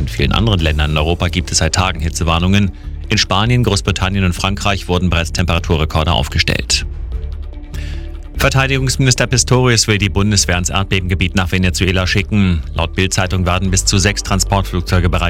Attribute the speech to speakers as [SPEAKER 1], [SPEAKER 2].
[SPEAKER 1] In vielen anderen Ländern in Europa gibt es seit Tagen Hitzewarnungen. In Spanien, Großbritannien und Frankreich wurden bereits Temperaturrekorde aufgestellt. Verteidigungsminister Pistorius will die Bundeswehr ins Erdbebengebiet nach Venezuela schicken. Laut Bild-Zeitung werden bis zu 6 Transportflugzeuge bereit